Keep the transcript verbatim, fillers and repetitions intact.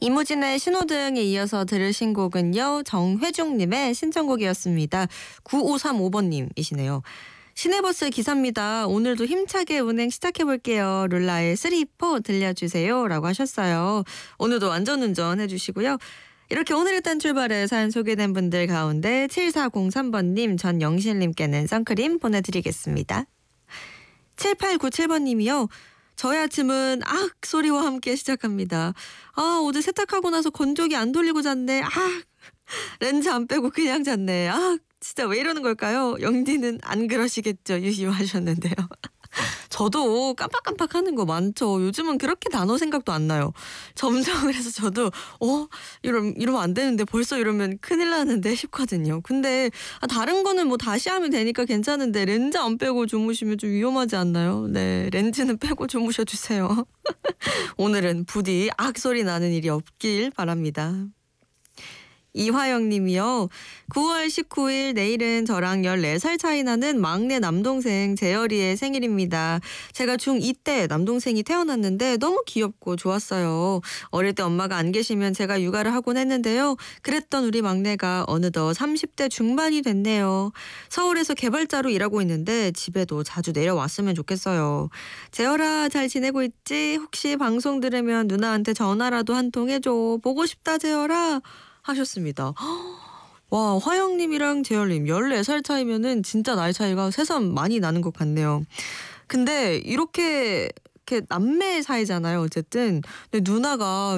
이무진의 신호등에 이어서 들으신 곡은요. 정회중님의 신청곡이었습니다. 구오삼오 번님이시네요. 시내버스 기사입니다. 오늘도 힘차게 운행 시작해볼게요. 룰라의 쓰리포 들려주세요. 라고 하셨어요. 오늘도 안전운전 해주시고요. 이렇게 오늘 일단 출발에 사연 소개된 분들 가운데 칠사공삼 번님, 전영실님께는 선크림 보내드리겠습니다. 칠팔구칠 번님이요. 저의 아침은 악 소리와 함께 시작합니다. 아 어제 세탁하고 나서 건조기 안 돌리고 잤네. 아 렌즈 안 빼고 그냥 잤네. 아 진짜 왜 이러는 걸까요? 영디는 안 그러시겠죠? 유시하셨는데요. 저도 깜빡깜빡하는 거 많죠. 요즘은 그렇게 단어 생각도 안 나요. 점점 그래서 저도 어 이러면 이러면 안 되는데 벌써 이러면 큰일 나는데 싶거든요. 근데 아, 다른 거는 뭐 다시 하면 되니까 괜찮은데 렌즈 안 빼고 주무시면 좀 위험하지 않나요? 네, 렌즈는 빼고 주무셔 주세요. 오늘은 부디 악 소리 나는 일이 없길 바랍니다. 이화영 님이요. 구월 십구일 내일은 저랑 열네 살 차이 나는 막내 남동생 재열이의 생일입니다. 제가 중이 때 남동생이 태어났는데 너무 귀엽고 좋았어요. 어릴 때 엄마가 안 계시면 제가 육아를 하곤 했는데요. 그랬던 우리 막내가 어느덧 삼십 대 중반이 됐네요. 서울에서 개발자로 일하고 있는데 집에도 자주 내려왔으면 좋겠어요. 재열아 잘 지내고 있지? 혹시 방송 들으면 누나한테 전화라도 한 통 해줘. 보고 싶다 재열아. 하셨습니다. 와, 화영님이랑 재열님 열네 살 차이면은 진짜 나이 차이가 새삼 많이 나는 것 같네요. 근데 이렇게 이렇게 남매 사이잖아요. 어쨌든 근데 누나가